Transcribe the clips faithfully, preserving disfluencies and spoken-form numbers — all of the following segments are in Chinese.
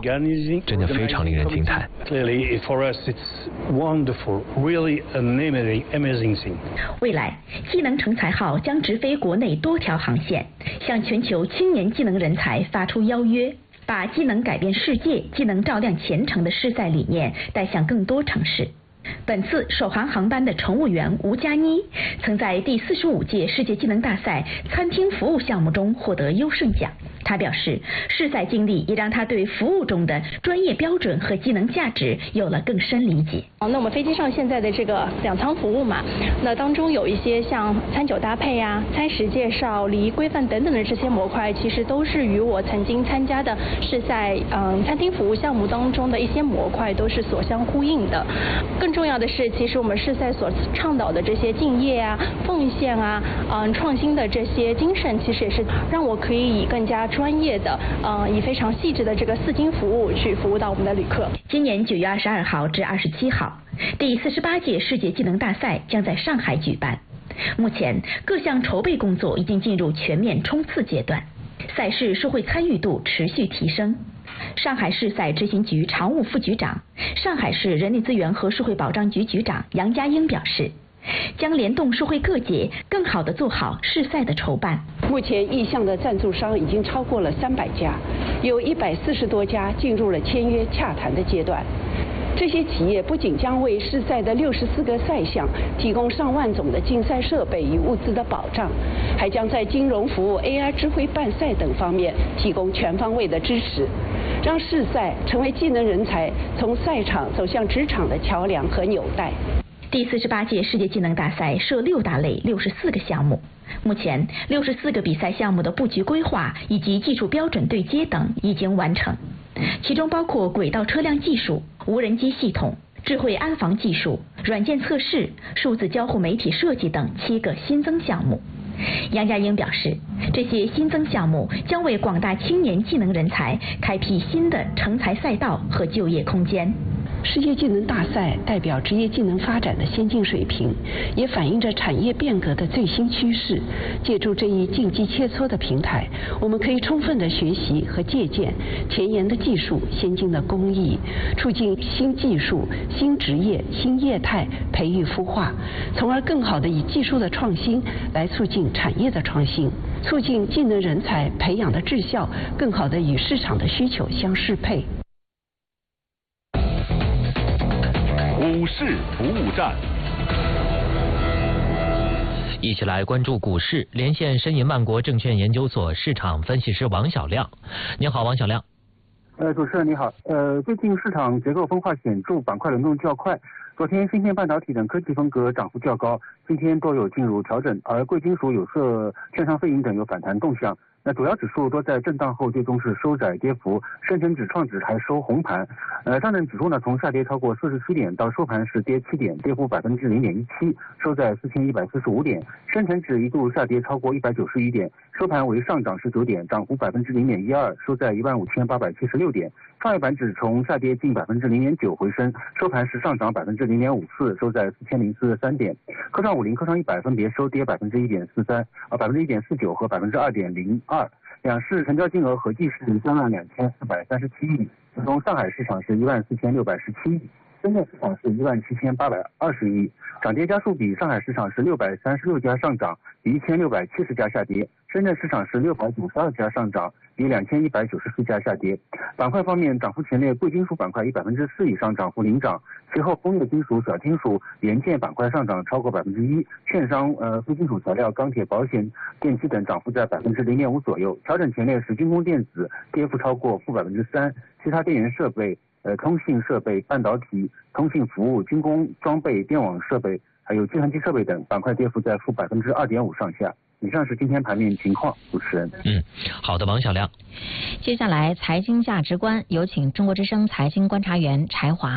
真的非常令人惊叹。 未来，技能成才号将直飞国内多条航线，向全球青年技能人才发出邀约，把技能改变世界、技能照亮前程的世赛理念带向更多城市。本次首航航班的乘务员吴佳妮，曾在第四十五届世界技能大赛餐厅服务项目中获得优胜奖。他表示，试赛经历也让他对服务中的专业标准和技能价值有了更深理解。 那我们飞机上现在的这个两舱服务嘛，那当中有一些像餐酒搭配啊、餐食介绍、礼仪规范等等的这些模块，其实都是与我曾经参加的试赛嗯餐厅服务项目当中的一些模块都是所相呼应的。更重要的是，其实我们试赛所倡导的这些敬业啊、奉献啊、嗯创新的这些精神，其实也是让我可以以更加专业的，呃，以非常细致的这个四金服务去服务到我们的旅客。 今年九月二十二号至二十七号，第四十八届世界技能大赛将在上海举办。目前各项筹备工作已经进入全面冲刺阶段，赛事社会参与度持续提升。上海市赛执行局常务副局长、上海市人力资源和社会保障局局长杨家英表示，将联动社会各界，更好地做好试赛的筹办。 目前意向的赞助商已经超过了三百家，有一百四十多家进入了签约洽谈的阶段。这些企业不仅将为试赛的六十四个赛项提供上万种的竞赛设备与物资的保障，还将在金融服务、A I 智慧办赛等方面提供全方位的支持，让试赛成为技能人才从赛场走向职场的桥梁和纽带。 第四十八届世界技能大赛设六大类六十四个项目，目前六十四个比赛项目的布局规划以及技术标准对接等已经完成，其中包括轨道车辆技术、无人机系统、智慧安防技术、软件测试、数字交互媒体设计等七个新增项目。杨家英表示，这些新增项目将为广大青年技能人才开辟新的成才赛道和就业空间。 世界技能大赛代表职业技能发展的先进水平，也反映着产业变革的最新趋势。借助这一竞技切磋的平台，我们可以充分的学习和借鉴前沿的技术、先进的工艺，促进新技术、新职业、新业态培育孵化，从而更好的以技术的创新来促进产业的创新，促进技能人才培养的质效更好的与市场的需求相适配。 股市服务站， 一起来关注股市。连线申银万国证券研究所市场分析师王小亮。您好，王小亮。 呃，主持人你好。呃，最近市场结构分化显著，板块轮动较快。昨天芯片半导体等科技风格涨幅较高，今天多有进入调整，而贵金属、有色、券商、非银等有反弹动向。那主要指数都在震荡后最终是收窄跌幅，深成指、创指还收红盘。呃，上证指数呢从下跌超过四十七点到收盘是跌七点，跌幅百分之零点一七，收在四千一百四十五点。深成指一度下跌超过一百九十一点，收盘为上涨十九点，涨幅百分之零点一二，收在一万五千八百七十六点。创业板指从下跌近百分之零点九回升，收盘是上涨百分之零点五四，收在四千零四十三点。科创五零、科创一百分别收跌百分之一点四三、啊百分之一点四九和百分之二点零二。两市成交金额合计是三万两千四百三十七亿，其中上海市场是一万四千六百十七亿，深圳市场是一万七千八百二十亿。涨跌家数比上海市场是六百三十六家上涨，比一千六百七十家下跌；深圳市场是六百九十二家上涨，比两千一百九十四家下跌。板块方面，涨幅前列贵金属板块以百分之四以上涨幅领涨，其后工业金属、小金属、元件板块上涨超过百分之一，券商、呃非金属材料、钢铁、保险、电气等涨幅在百分之零点五左右。调整前列是军工电子，跌幅超过负百分之三，其他电源设备、呃通信设备、半导体、通信服务、军工装备、电网设备，还有计算机设备等板块跌幅在负百分之二点五上下。以上是今天盘面情况，主持人。 嗯，好的，王小亮。 接下来财经价值观，有请中国之声财经观察员柴华。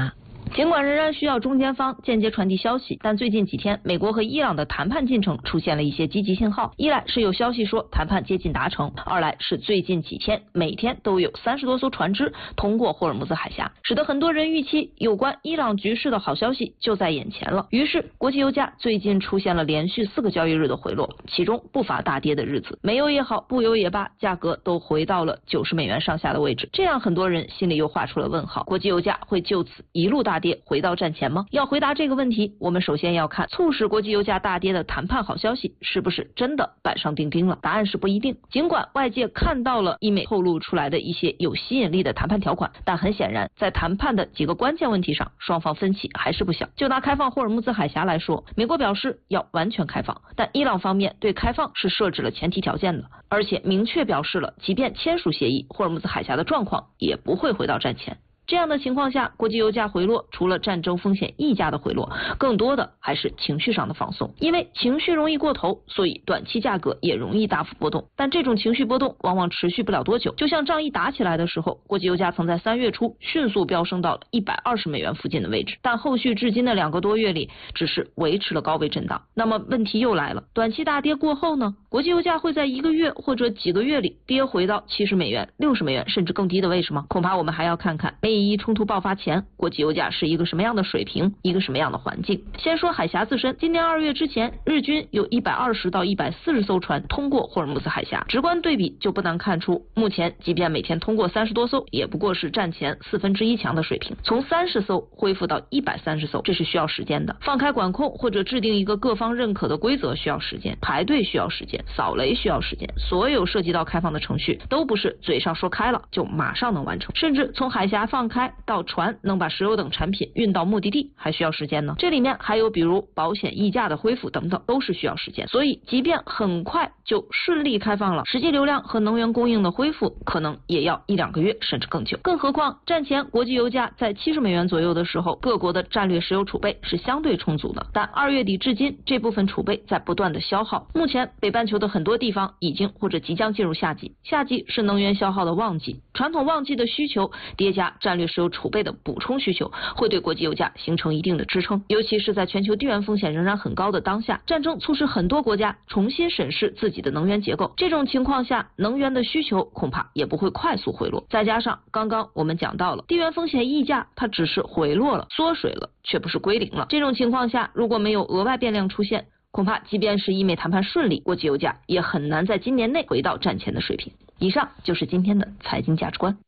尽管仍然需要中间方间接传递消息，但最近几天，美国和伊朗的谈判进程出现了一些积极信号。一来是有消息说谈判接近达成，二来是最近几天每天都有三十多艘船只通过霍尔木兹海峡，使得很多人预期有关伊朗局势的好消息就在眼前了。于是，国际油价最近出现了连续四个交易日的回落，其中不乏大跌的日子。煤油也好，布油也罢，价格都回到了九十美元上下的位置。这样很多人心里又画出了问号：国际油价会就此一路大跌，回到战前吗？要回答这个问题，我们首先要看促使国际油价大跌的谈判好消息是不是真的板上钉钉了。答案是不一定。尽管外界看到了伊美透露出来的一些有吸引力的谈判条款，但很显然，在谈判的几个关键问题上，双方分歧还是不小。就拿开放霍尔木兹海峡来说，美国表示要完全开放，但伊朗方面对开放是设置了前提条件的，而且明确表示了，即便签署协议，霍尔木兹海峡的状况也不会回到战前。这样的情况下，国际油价回落，除了战争风险溢价的回落，更多的还是情绪上的放松。因为情绪容易过头，所以短期价格也容易大幅波动。但这种情绪波动往往持续不了多久。就像仗一打起来的时候，国际油价曾在三月初迅速飙升到了一百二十美元附近的位置，但后续至今的两个多月里，只是维持了高位震荡。那么问题又来了，短期大跌过后呢？国际油价会在一个月或者几个月里跌回到七十美元、六十美元甚至更低的位置吗？恐怕我们还要看看美以伊冲突爆发前，国际油价是一个什么样的水平，一个什么样的环境。先说海峡自身，今年二月之前，日均有一百二十到一百四十艘船通过霍尔木兹海峡，直观对比就不难看出，目前即便每天通过三十多艘，也不过是战前四分之一强的水平。从三十艘恢复到一百三十艘，这是需要时间的。放开管控或者制定一个各方认可的规则需要时间，排队需要时间，扫雷需要时间，所有涉及到开放的程序都不是嘴上说开了就马上能完成，甚至从海峡放开到船能把石油等产品运到目的地还需要时间呢。这里面还有比如保险溢价的恢复等等，都是需要时间。所以即便很快就顺利开放了，实际流量和能源供应的恢复可能也要一两个月甚至更久。更何况战前国际油价在七十美元左右的时候，各国的战略石油储备是相对充足的，但二月底至今，这部分储备在不断的消耗。目前北半球的很多地方已经或者即将进入夏季，夏季是能源消耗的旺季，传统旺季的需求叠加战略石油储备的补充需求，会对国际油价形成一定的支撑。尤其是在全球地缘风险仍然很高的当下，战争促使很多国家重新审视自己的能源结构，这种情况下，能源的需求恐怕也不会快速回落。再加上刚刚我们讲到了地缘风险溢价，它只是回落了、缩水了，却不是归零了。这种情况下，如果没有额外变量出现，恐怕即便是伊美谈判顺利，国际油价也很难在今年内回到战前的水平。以上就是今天的财经价值观。